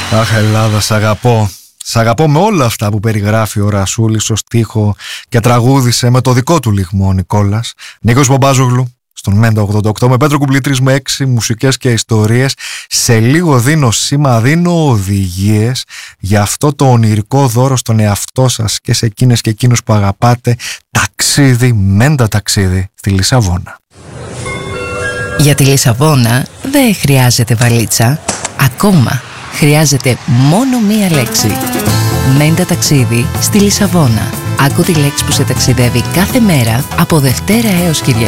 Αχ, Ελλάδα, σ' αγαπώ. Σ' αγαπώ με όλα αυτά που περιγράφει ο Ρασούλης στο στίχο και τραγούδισε με το δικό του λυγμό ο Νικόλας. Νίκος Μπαμπάζογλου στον Μέντα 88 με Πέτρο Κουμπλήτρης με 6 μουσικές και ιστορίες. Σε λίγο δίνω σήμα, δίνω οδηγίες για αυτό το ονειρικό δώρο στον εαυτό σας και σε εκείνες και εκείνους που αγαπάτε. Ταξίδι, Μέντα ταξίδι στη Λισαβόνα. Για τη Λισαβόνα δεν χρειάζεται βαλίτσα. Ακόμα χρειάζεται μόνο μία λέξη. Μέντα ταξίδι στη Λισαβόνα. Άκου τη λέξη που σε ταξιδεύει κάθε μέρα από Δευτέρα έως Κυριακή.